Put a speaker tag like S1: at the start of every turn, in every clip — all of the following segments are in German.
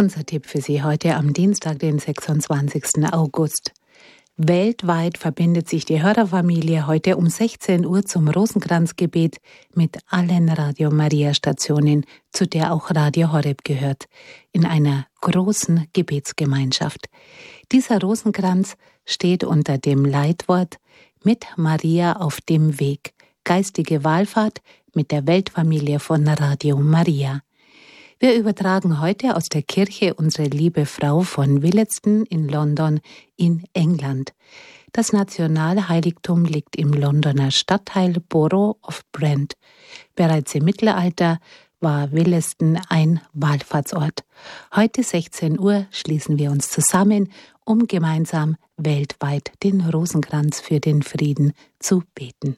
S1: Unser Tipp für Sie heute am Dienstag, den 26. August. Weltweit verbindet sich die Hörerfamilie heute um 16 Uhr zum Rosenkranzgebet mit allen Radio Maria Stationen, zu der auch Radio Horeb gehört, in einer großen Gebetsgemeinschaft. Dieser Rosenkranz steht unter dem Leitwort Mit Maria auf dem Weg, geistige Wallfahrt mit der Weltfamilie von Radio Maria. Wir übertragen heute aus der Kirche Unsere Liebe Frau von Willesden in London in England. Das Nationalheiligtum liegt im Londoner Stadtteil Borough of Brent. Bereits im Mittelalter war Willesden ein Wallfahrtsort. Heute 16 Uhr schließen wir uns zusammen, um gemeinsam weltweit den Rosenkranz für den Frieden zu beten.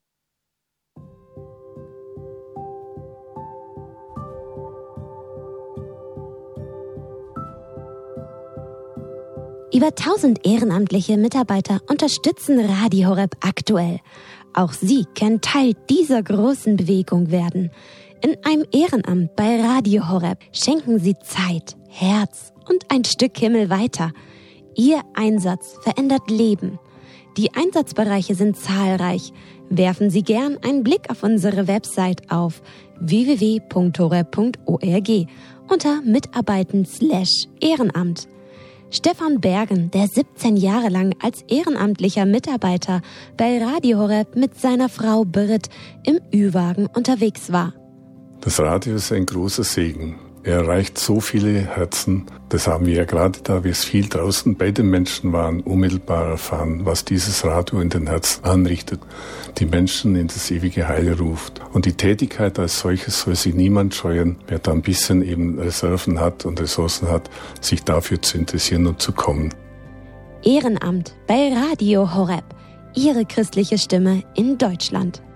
S2: Über 1000 ehrenamtliche Mitarbeiter unterstützen Radio Horeb aktuell. Auch Sie können Teil dieser großen Bewegung werden. In einem Ehrenamt bei Radio Horeb schenken Sie Zeit, Herz und ein Stück Himmel weiter. Ihr Einsatz verändert Leben. Die Einsatzbereiche sind zahlreich. Werfen Sie gern einen Blick auf unsere Website auf www.horeb.org unter Mitarbeiten/Ehrenamt. Stefan Bergen, der 17 Jahre lang als ehrenamtlicher Mitarbeiter bei Radio Horeb mit seiner Frau Birgit im Ü-Wagen unterwegs war.
S3: Das Radio ist ein großer Segen. Er erreicht so viele Herzen. Das haben wir ja gerade da, wie es viel draußen bei den Menschen waren, unmittelbar erfahren, was dieses Radio in den Herzen anrichtet, die Menschen in das ewige Heil ruft. Und die Tätigkeit als solches soll sich niemand scheuen, wer da ein bisschen eben Reserven hat und Ressourcen hat, sich dafür zu interessieren und zu kommen.
S2: Ehrenamt bei Radio Horeb, Ihre christliche Stimme in Deutschland.